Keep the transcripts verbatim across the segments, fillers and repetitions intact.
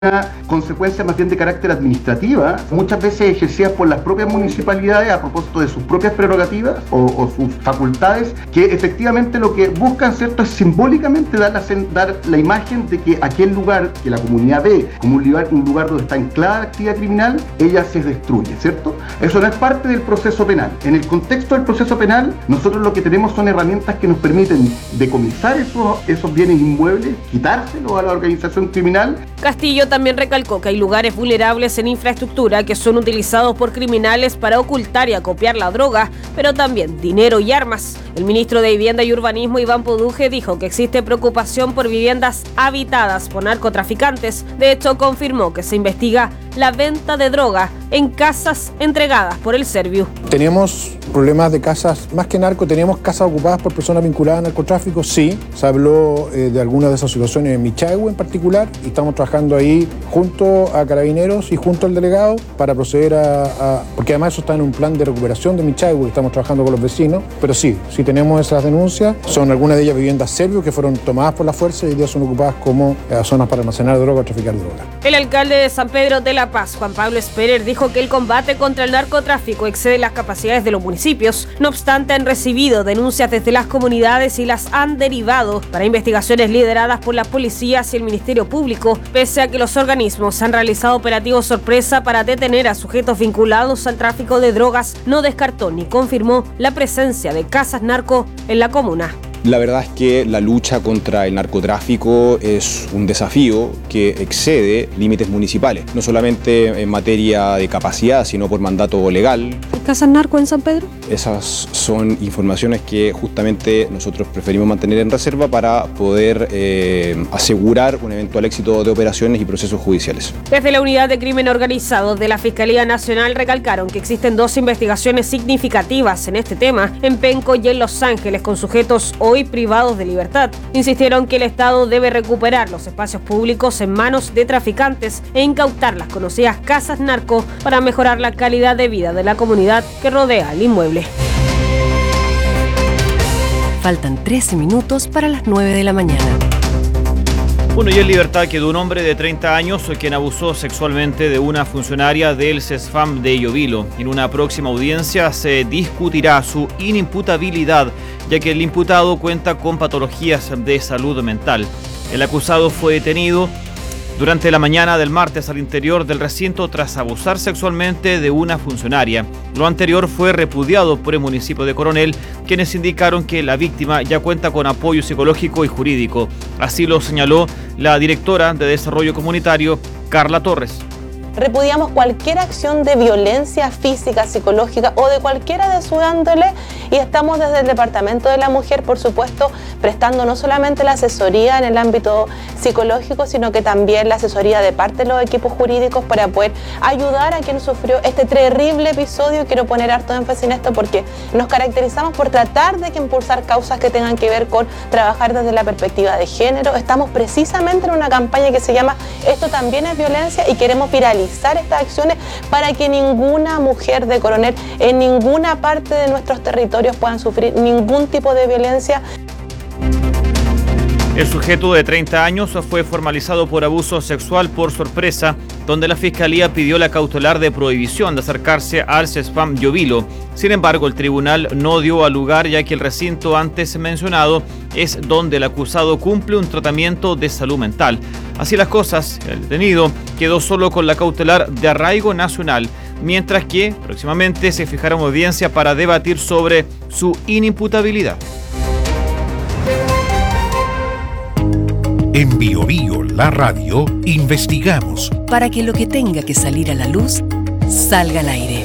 consecuencia más bien de carácter administrativa, muchas veces ejercidas por las propias municipalidades a propósito de sus propias prerrogativas o, o sus facultades, que efectivamente lo que buscan, ¿cierto?, es simbólicamente dar la, dar la imagen de que aquel lugar que la comunidad ve como un lugar, un lugar donde está anclada la actividad criminal, ella se destruye, ¿cierto? Eso no es parte del proceso penal. En el contexto del proceso penal, nosotros lo que tenemos son herramientas que nos permiten decomisar esos, esos bienes inmuebles, quitárselos a la organización criminal. Castillo también recalcó que hay lugares vulnerables en infraestructura que son utilizados por criminales para ocultar y acopiar la droga, pero también dinero y armas. El ministro de Vivienda y Urbanismo, Iván Poduje, dijo que existe preocupación por viviendas habitadas por narcotraficantes. De hecho, confirmó que se investiga la venta de droga en casas entregadas por el Serviu. Tenemos problemas de casas, más que narco, teníamos casas ocupadas por personas vinculadas al narcotráfico, sí. Se habló eh, de algunas de esas situaciones en Michagüe en particular, y estamos trabajando ahí junto a Carabineros y junto al delegado para proceder a, a... porque además eso está en un plan de recuperación de Michagüe, que estamos trabajando con los vecinos, pero sí, sí tenemos esas denuncias. Son algunas de ellas viviendas Serviu que fueron tomadas por la fuerza y hoy día son ocupadas como eh, zonas para almacenar droga o traficar droga. El alcalde de San Pedro de la Paz, Juan Pablo Esperer, dijo que el combate contra el narcotráfico excede las capacidades de los municipios. No obstante, han recibido denuncias desde las comunidades y las han derivado para investigaciones lideradas por las policías y el Ministerio Público, pese a que los organismos han realizado operativos sorpresa para detener a sujetos vinculados al tráfico de drogas. No descartó ni confirmó la presencia de casas narco en la comuna. La verdad es que la lucha contra el narcotráfico es un desafío que excede límites municipales, no solamente en materia de capacidad, sino por mandato legal. ¿Casas narco en San Pedro? Esas son informaciones que justamente nosotros preferimos mantener en reserva para poder eh, asegurar un eventual éxito de operaciones y procesos judiciales. Desde la Unidad de Crimen Organizado de la Fiscalía Nacional recalcaron que existen dos investigaciones significativas en este tema, en Penco y en Los Ángeles, con sujetos hoy privados de libertad. Insistieron que el Estado debe recuperar los espacios públicos en manos de traficantes e incautar las conocidas casas narco para mejorar la calidad de vida de la comunidad que rodea el inmueble. Faltan trece minutos para las nueve de la mañana. Bueno, y en libertad quedó un hombre de treinta años quien abusó sexualmente de una funcionaria del CESFAM de Llovilo. En una próxima audiencia se discutirá su inimputabilidad, ya que el imputado cuenta con patologías de salud mental. El acusado fue detenido durante la mañana del martes al interior del recinto tras abusar sexualmente de una funcionaria. Lo anterior fue repudiado por el municipio de Coronel, quienes indicaron que la víctima ya cuenta con apoyo psicológico y jurídico. Así lo señaló la directora de Desarrollo Comunitario, Carla Torres. Repudiamos cualquier acción de violencia física, psicológica o de cualquiera de su índole, y estamos desde el Departamento de la Mujer, por supuesto, prestando no solamente la asesoría en el ámbito psicológico, sino que también la asesoría de parte de los equipos jurídicos para poder ayudar a quien sufrió este terrible episodio. Quiero poner harto énfasis en esto porque nos caracterizamos por tratar de que impulsar causas que tengan que ver con trabajar desde la perspectiva de género. Estamos precisamente en una campaña que se llama Esto también es violencia, y queremos viralizar estas acciones para que ninguna mujer de Coronel en ninguna parte de nuestros territorios puedan sufrir ningún tipo de violencia. El sujeto de treinta años fue formalizado por abuso sexual por sorpresa, donde la Fiscalía pidió la cautelar de prohibición de acercarse al CESFAM Llovilo. Sin embargo, el tribunal no dio al lugar, ya que el recinto antes mencionado es donde el acusado cumple un tratamiento de salud mental. Así las cosas, el detenido quedó solo con la cautelar de arraigo nacional, mientras que próximamente se fijará una audiencia para debatir sobre su inimputabilidad. En Bio Bio, la radio, investigamos para que lo que tenga que salir a la luz salga al aire.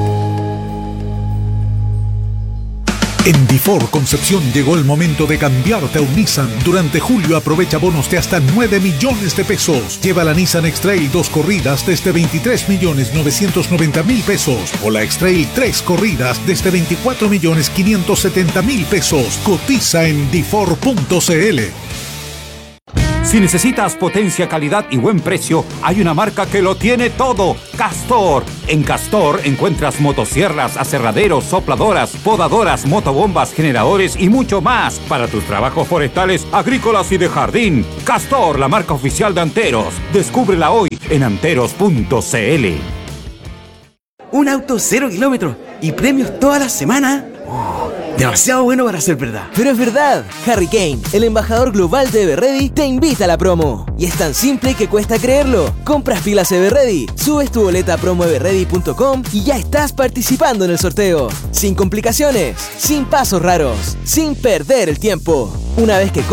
En Difor Concepción llegó el momento de cambiarte a un Nissan. Durante julio aprovecha bonos de hasta nueve millones de pesos. Lleva la Nissan X-Trail dos corridas desde veintitrés millones novecientos noventa mil pesos o la X-Trail tres corridas desde veinticuatro millones quinientos setenta mil pesos. Cotiza en difor punto cl. Si necesitas potencia, calidad y buen precio, hay una marca que lo tiene todo. Castor. En Castor encuentras motosierras, aserraderos, sopladoras, podadoras, motobombas, generadores y mucho más para tus trabajos forestales, agrícolas y de jardín. Castor, la marca oficial de Anteros. Descúbrela hoy en anteros punto c l. Un auto cero kilómetros y premios toda la semana. Oh, demasiado bueno para ser verdad. Pero es verdad. Harry Kane, el embajador global de Everready, te invita a la promo. Y es tan simple que cuesta creerlo. Compras pilas Everready, subes tu boleta a promo everready punto com y ya estás participando en el sorteo. Sin complicaciones, sin pasos raros, sin perder el tiempo. Una vez que